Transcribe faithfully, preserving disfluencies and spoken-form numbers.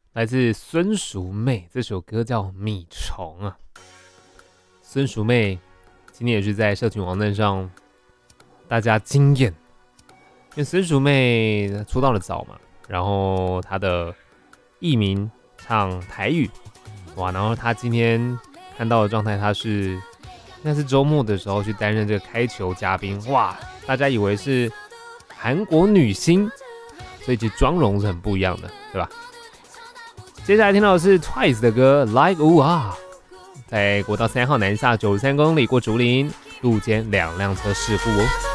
来自孙淑媚，这首歌叫《米虫》啊。孙淑媚今天也是在社群网站上大家惊艳，因为孙淑媚出道的早嘛，然后她的艺名唱台语，哇，然后她今天看到的状态，她是应该是周末的时候去担任这个开球嘉宾，哇，大家以为是韩国女星，所以其实妆容是很不一样的，对吧？接下来听到的是 Twice 的歌 Like Ooh Ah， 在国道三号南下九十三公里过竹林，路肩两辆车事故哦。